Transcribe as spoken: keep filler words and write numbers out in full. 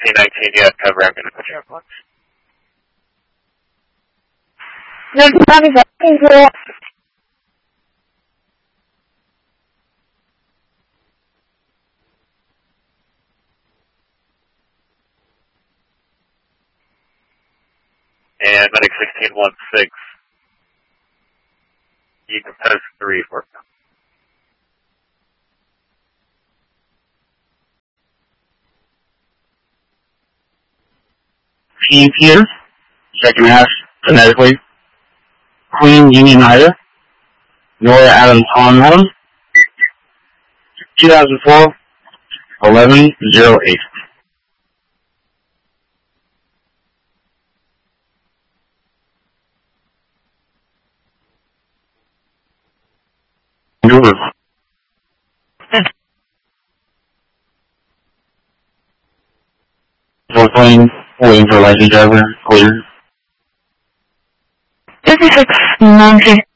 sixteen nineteen, you have cover. I'm going to put you on punch. And medic sixteen one six, you can post three for now. Team Peter, second half, phonetically. Queen Union Ida, Nora Adams Holland Adams, two thousand four, eleven oh eight. Maneuver. Fourth lane, waiting for license driver, clear. fifty-six ninety.